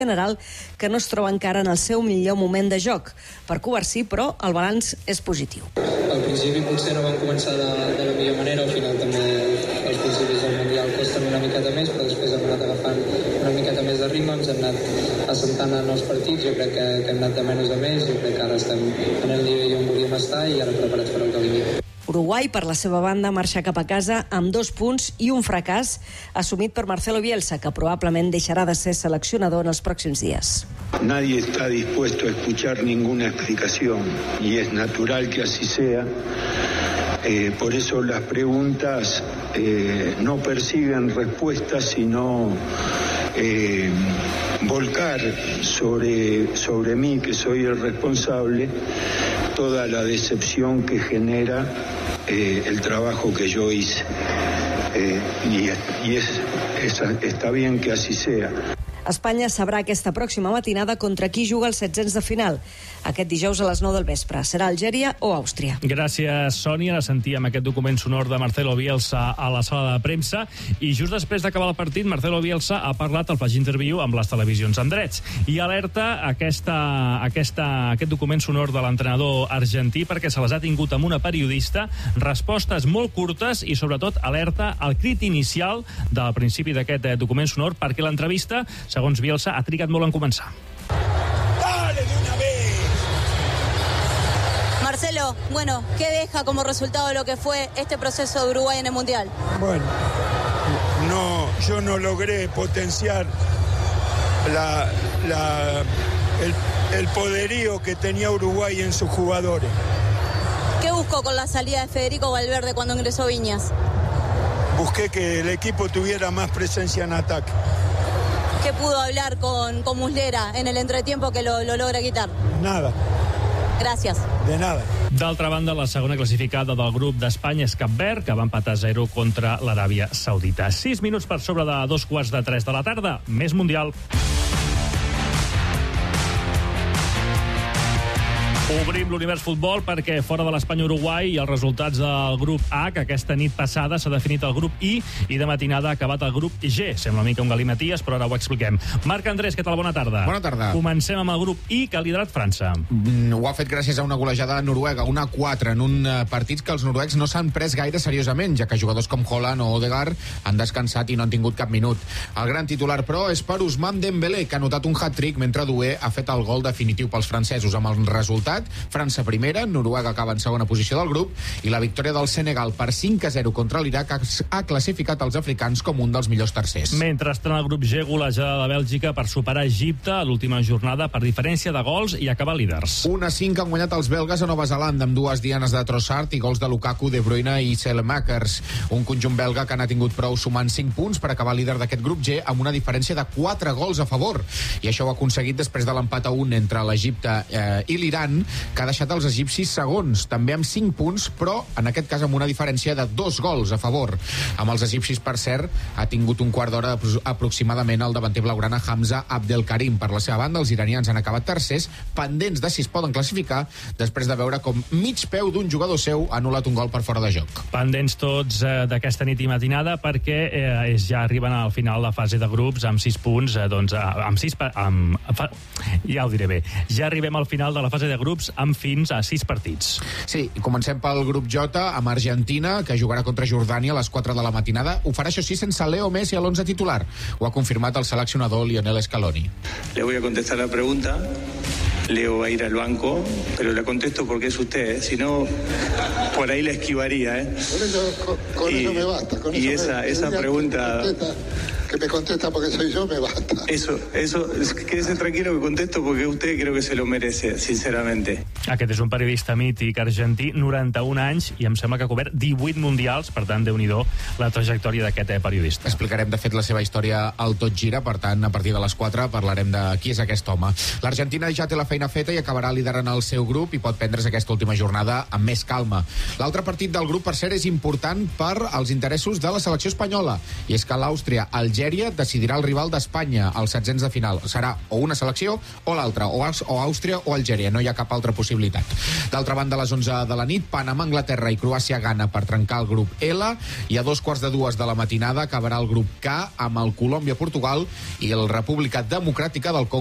general que no es troba encara en el seu millor moment de joc. Per Covarsí, però, el balanç és positiu. Al principi potser no van començar de la millor manera, al final també els principis del Mundial costen una miqueta més, però després hem anat agafant una miqueta més de ritme, ens hem anat assentant en els partits, jo crec que hem anat de menys a més, jo crec que ara estem en el nivell on volíem estar i ara preparats per el que vingui. Uruguai, per la seva banda, marxa cap a casa amb 2 punts i un fracàs assumit per Marcelo Bielsa, que probablement deixarà de ser seleccionador en els pròxims dies. Nadie está dispuesto a escuchar ninguna explicación y es natural que así sea. Por eso las preguntas no persiguen respuestas, sino volcar sobre mí, que soy el responsable, toda la decepción que genera el trabajo que yo hice. Está bien que así sea. Espanya sabrà aquesta pròxima matinada contra qui juga els 16 de final. Aquest dijous a les 9 del vespre. Serà Algèria o Àustria. Gràcies, Sònia. Ara sentíem aquest document sonor de Marcelo Bielsa a la sala de premsa i just després d'acabar el partit, Marcelo Bielsa ha parlat al Flash Interview amb les televisions en drets i alerta aquest document sonor de l'entrenador argentí perquè se les ha tingut amb una periodista, respostes molt curtes i sobretot alerta al crit inicial del principi d'aquest document sonor perquè l'entrevista, segons Bielsa, ha trigat molt en començar. ¡Dale de una vez! Marcelo, bueno, ¿qué deja como resultado lo que fue este proceso de Uruguay en el Mundial? Bueno, yo no logré potenciar el poderío que tenía Uruguay en sus jugadores. ¿Qué buscó con la salida de Federico Valverde cuando ingresó Viñas? Busqué que el equipo tuviera más presencia en ataque. ¿Qué pudo hablar con Muslera en el entretiempo que lo logra quitar? Nada. Gràcies. De nada. D'altra banda, la segona classificada del grup d'Espanya és Cap Verd, que va empatar 0 contra l'Aràbia Saudita. 6 minuts per sobre de 2:45 de la tarda. Més Mundial. Obrim l'univers futbol perquè fora de l'Espanya-Uruguai i els resultats del grup H, aquesta nit passada s'ha definit el grup I i de matinada ha acabat el grup G. Sembla una mica un galimaties, però ara ho expliquem. Marc Andrés, què tal? Bona tarda. Bona tarda. Comencem amb el grup I, que ha liderat França. Ho ha fet gràcies a una golejada de Noruega, 1-4, en un partit que els noruecs no s'han pres gaire seriosament, ja que jugadors com Haaland o Odegaard han descansat i no han tingut cap minut. El gran titular, però, és per Ousmane Dembélé, que ha anotat un hat-trick mentre Doué ha fet el gol definitiu pels francesos. Amb el resultat, França primera, Noruega acaba en segona posició del grup i la victòria del Senegal per 5-0 contra l'Iraq ha classificat els africans com un dels millors tercers. Mentrestant, el grup G, golejada de Bèlgica per superar Egipte a l'última jornada per diferència de gols i acabar líders. 1-5 han guanyat els belgues a Nova Zelanda amb 2 dianes de Trossard i gols de Lukaku, De Bruyne i Selmakers. Un conjunt belga que n'ha tingut prou sumant 5 punts per acabar líder d'aquest grup G amb una diferència de 4 gols a favor. I això ho ha aconseguit després de l'empat a 1 entre l'Egipte i l'Iran, que ha deixat els egipcis segons, també amb 5 punts, però en aquest cas amb una diferència de 2 gols a favor. Amb els egipcis, per cert, ha tingut un quart d'hora aproximadament el davanter blaugrana Hamza Abdelkarim. Per la seva banda, els iranians han acabat tercers, pendents de si es poden classificar, després de veure com mig peu d'un jugador seu ha anul·lat un gol per fora de joc. Pendents tots d'aquesta nit i matinada perquè ja arriben al final la fase de grups amb 6 punts, ja ho diré bé. Ja arribem al final de la fase de grups amb fins a 6 partits. Sí, i comencem pel grup J amb Argentina, que jugarà contra Jordània a les 4 de la matinada. Ho farà, això sí, sense Leo Messi a l'11 titular. Ho ha confirmat el seleccionador Lionel Scaloni. Le voy a contestar la pregunta. Leo va a ir al banco, pero la contesto porque es usted, si no, por ahí la esquivaría. Con eso me basta. Esa pregunta... Que me contesta porque soy yo, me basta. Eso, quédese tranquilo que contesto porque usted creo que se lo merece, sinceramente. Aquest és un periodista mític argentí, 91 anys, i em sembla que ha cobert 18 mundials, per tant, Déu-n'hi-do la trajectòria d'aquest periodista. Explicarem, de fet, la seva història al Tot Gira, per tant, a partir de les 4 parlarem de qui és aquest home. L'Argentina ja té la feina feta i acabarà liderant el seu grup i pot prendre's aquesta última jornada amb més calma. L'altre partit del grup, per cert, és important per als interessos de la selecció espanyola, i és que l'Àustria, Algèria Algèria decidirà el rival d'Espanya als 16 de final. Serà o una selecció o l'altra, o Àustria o Algèria. No hi ha cap altra possibilitat. D'altra banda, a les 11 de la nit, Panamà, Anglaterra i Croàcia-Ghana per trencar el grup L, i a 2:15 de la matinada acabarà el grup K amb el Colòmbia-Portugal i el República Democràtica del Congo